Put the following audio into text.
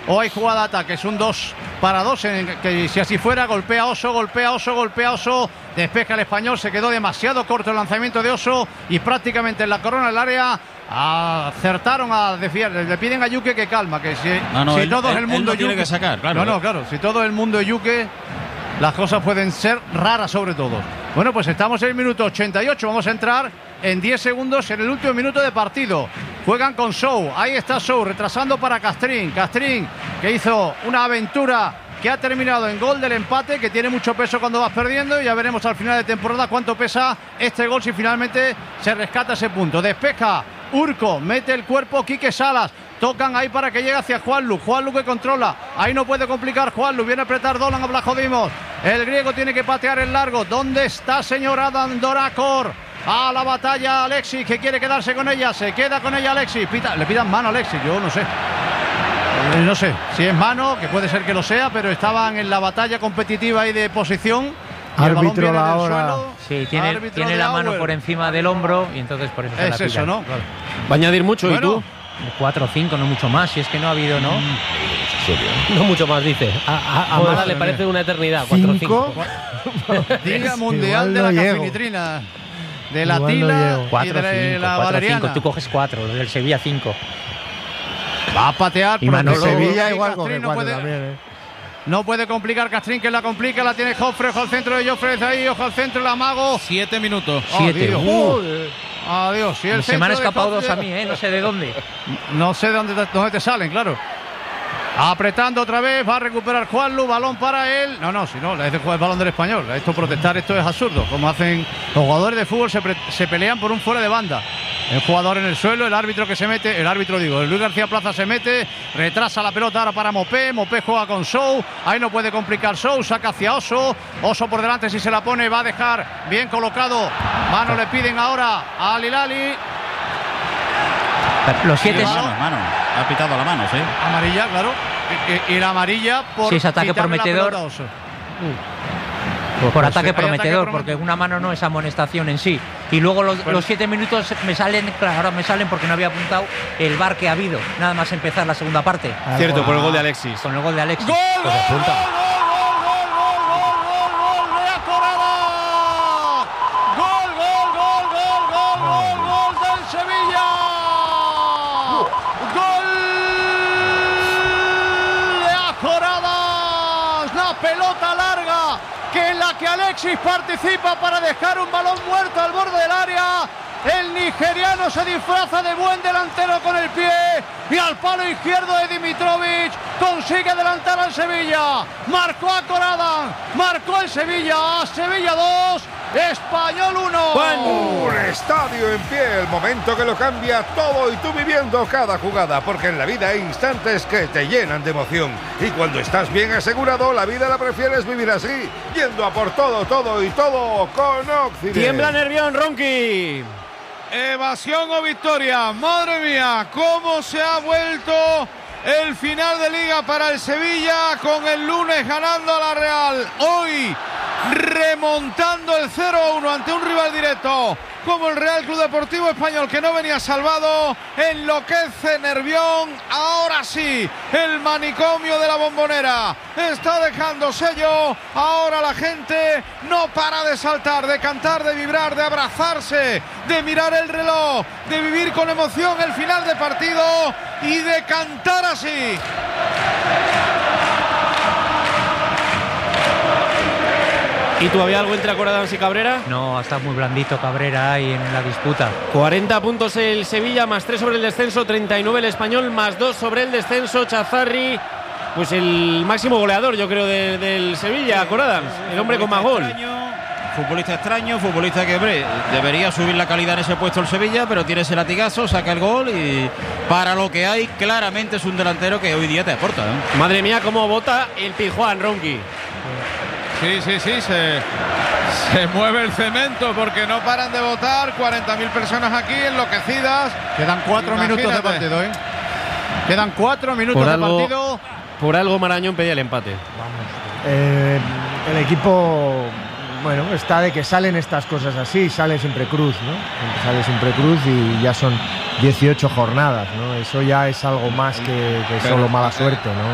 o hay jugada de ataque. Es un 2 para 2, que si así fuera, golpea Oso, despeja el español, se quedó demasiado corto el lanzamiento de Oso y prácticamente en la corona del área acertaron a desviar. Le piden a Yuque que calma, que si todo el mundo tiene que sacar, claro. Claro, si todo el mundo Yuque, las cosas pueden ser raras sobre todo. Bueno, pues estamos en el minuto 88, vamos a entrar en 10 segundos en el último minuto de partido. Juegan con Sou, ahí está Sou, retrasando para Castrín, que hizo una aventura que ha terminado en gol del empate, que tiene mucho peso cuando vas perdiendo, y ya veremos al final de temporada cuánto pesa este gol si finalmente se rescata ese punto. Despeja Urco, mete el cuerpo Quique Salas, tocan ahí para que llegue hacia Juanlu que controla, ahí no puede complicar Juanlu, viene a apretar Dolan a Blajodimos, el griego tiene que patear el largo. ¿Dónde está señor Adam Dorakor? A la batalla Alexis, que quiere quedarse con ella, se queda con ella Alexis, le pidan mano a Alexis, yo no sé si es mano, que puede ser que lo sea, pero estaban en la batalla competitiva y de posición. Árbitro la hora. Sí, tiene la mano por encima del hombro y entonces por eso se la pitan. Es eso, ¿no? Claro. Va a añadir mucho, bueno, ¿y tú? 4 o 5, no mucho más, si es que no ha habido, ¿no? No mucho más, dice. A Mara le parece una eternidad. 4 o 5. Liga Mundial de la Cafinitrina, de la Tila y de la Valeriana. Tú coges 4, del Sevilla 5. Va a patear, y pero Sevilla igual coge 4 también, No puede complicar Castrín, que la complica, la tiene Joffre, ojo al centro de Joffre, ahí, ojo al centro, el amago. 7 minutos. 7. Adiós. Si se me han escapado 2 a mí, no sé de dónde. No sé de dónde te salen, claro. Apretando otra vez, va a recuperar Juanlu, balón para él. Si no, es de jugar el balón del español. Protestar esto es absurdo. Como hacen los jugadores de fútbol, se pelean por un fuera de banda. El jugador en el suelo, el árbitro que se mete, el Luis García Plaza se mete, retrasa la pelota ahora para Mopé juega con Sou, ahí no puede complicar Sou, saca hacia Oso por delante, si se la pone va a dejar bien colocado, mano le piden ahora a Lilali. Los 7 mano, ha pitado la mano, sí. Amarilla, claro, y la amarilla por es ataque prometedor. Por ataque prometedor, porque una mano no es amonestación en sí. Y luego los 7 minutos ahora me salen porque no había apuntado el VAR que ha habido, nada más empezar la segunda parte. Cierto, por el gol de Alexis. Con el gol de Alexis. ¡Gol! Pues apunta. ¡Gol del Sevilla! ¡Gol de Ajoradas! La pelota larga en la que Alexis participa para dejar un balón muerto al borde del área. El nigeriano se disfraza de buen delantero con el pie y al palo izquierdo de Dimitrovic consigue adelantar al Sevilla. Marcó a Corada, marcó el Sevilla 2, Español 1. Un estadio en pie, el momento que lo cambia todo y tú viviendo cada jugada, porque en la vida hay instantes que te llenan de emoción y cuando estás bien asegurado, la vida la prefieres vivir así, yendo a por todo con Occident. Tiembla Nervión, Ronqui. Evasión o victoria, madre mía, cómo se ha vuelto el final de Liga para el Sevilla, con el lunes ganando a la Real, hoy remontando el 0-1 ante un rival directo como el Real Club Deportivo Español, que no venía salvado. Enloquece Nervión, ahora sí, el manicomio de la Bombonera está dejando sello. Ahora la gente no para de saltar, de cantar, de vibrar, de abrazarse, de mirar el reloj, de vivir con emoción el final de partido y de cantar así. ¿Y todavía algo entre Acoradados y Cabrera? No, está muy blandito Cabrera ahí en la disputa. 40 puntos el Sevilla, más 3 sobre el descenso, 39 el Español, más 2 sobre el descenso. Chazarri, pues el máximo goleador, yo creo, del Sevilla, Acoradados, el hombre con más gol. Futbolista extraño, futbolista que debería subir la calidad en ese puesto el Sevilla, pero tiene ese latigazo, saca el gol y para lo que hay, claramente es un delantero que hoy día te aporta, ¿eh? Madre mía, cómo bota el Pijuán, Ronqui. Sí, se mueve el cemento porque no paran de votar. 40.000 personas aquí enloquecidas. Quedan 4 minutos de partido, ¿eh? Quedan 4 minutos de partido. Por algo Marañón pedía el empate. El equipo, bueno, está de que salen estas cosas así, sale siempre Cruz, ¿no? Sale siempre Cruz y ya son 18 jornadas, ¿no? Eso ya es algo más que solo mala suerte, ¿no?